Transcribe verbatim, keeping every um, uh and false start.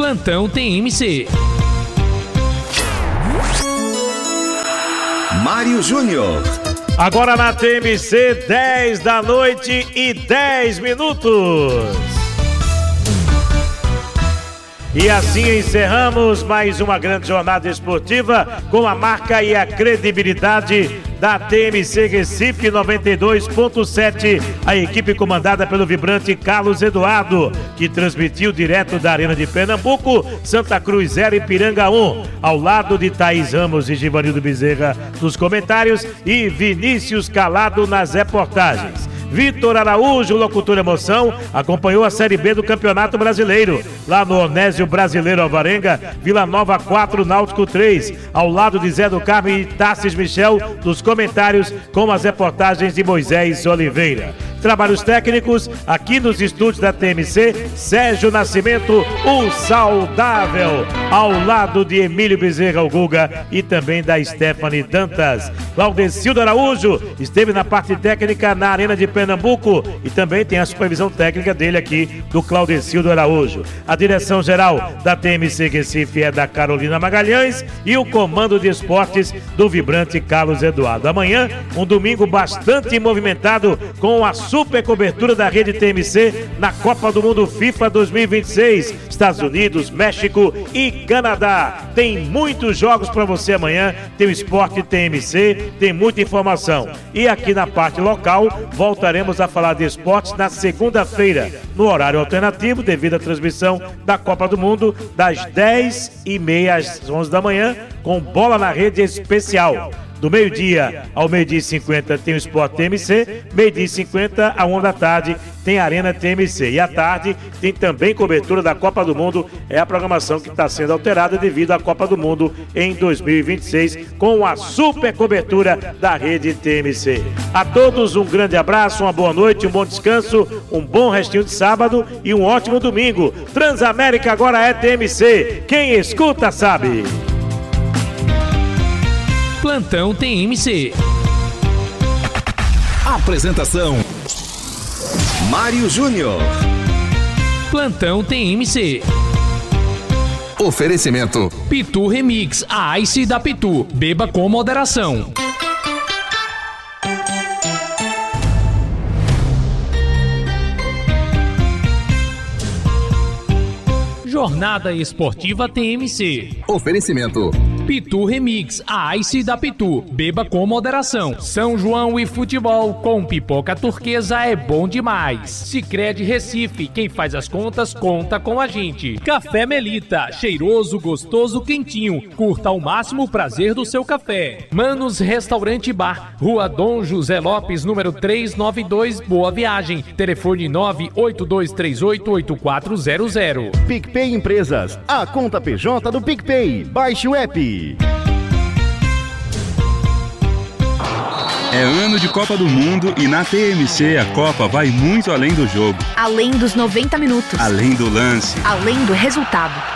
Plantão T M C. Mário Júnior. Agora na T M C, dez da noite e dez minutos. E assim encerramos mais uma grande jornada esportiva com a marca e a credibilidade da T M C Recife noventa e dois ponto sete, a equipe comandada pelo vibrante Carlos Eduardo, que transmitiu direto da Arena de Pernambuco, Santa Cruz zero, Ipiranga um, ao lado de Thaís Ramos e Givanildo Bezerra nos comentários e Vinícius Calado nas reportagens. Vitor Araújo, locutor emoção, acompanhou a Série B do Campeonato Brasileiro, lá no Onésio Brasileiro Alvarenga, Vila Nova quatro, Náutico três, ao lado de Zé do Carmo e Tassis Michel, dos comentários com as reportagens de Moisés Oliveira. Trabalhos técnicos aqui nos estúdios da T M C, Sérgio Nascimento, o saudável, ao lado de Emílio Bezerra, o Guga, e também da Stephanie Dantas. Claudecildo Araújo esteve na parte técnica na Arena de Pernambuco e também tem a supervisão técnica dele aqui, do Claudecildo Araújo. A direção geral da T M C Recife é da Carolina Magalhães e o comando de esportes do vibrante Carlos Eduardo. Amanhã, um domingo bastante movimentado com a super cobertura da rede T M C na Copa do Mundo FIFA dois mil e vinte e seis, Estados Unidos, México e Canadá. Tem muitos jogos para você amanhã, tem o Esporte T M C, tem muita informação. E aqui na parte local, voltaremos a falar de esportes na segunda-feira, no horário alternativo, devido à transmissão da Copa do Mundo, das dez e meia às onze da manhã, com Bola na Rede especial. Do meio-dia ao meio-dia e cinquenta tem o Sport T M C, meio-dia e cinquenta a uma da tarde tem a Arena T M C. E à tarde tem também cobertura da Copa do Mundo, é a programação que está sendo alterada devido à Copa do Mundo em dois mil e vinte e seis, com a super cobertura da rede T M C. A todos um grande abraço, uma boa noite, um bom descanso, um bom restinho de sábado e um ótimo domingo. Transamérica agora é T M C, quem escuta sabe. Plantão T M C. Apresentação: Mário Júnior. Plantão T M C. Oferecimento: Pitu Remix, a Ice da Pitu. Beba com moderação. Jornada Esportiva T M C. Oferecimento: Pitu Remix, a Ice da Pitu. Beba com moderação. São João e futebol com pipoca turquesa é bom demais. Sicredi Recife, quem faz as contas, conta com a gente. Café Melita, cheiroso, gostoso, quentinho. Curta ao máximo o prazer do seu café. Manos Restaurante Bar, Rua Dom José Lopes, número trezentos e noventa e dois, Boa Viagem. Telefone nove oito dois três oito oito quatro zero zero. PicPay Empresas, a conta P J do PicPay. Baixe o app. É ano de Copa do Mundo e na T M C a Copa vai muito além do jogo. Além dos noventa minutos. Além do lance. Além do resultado.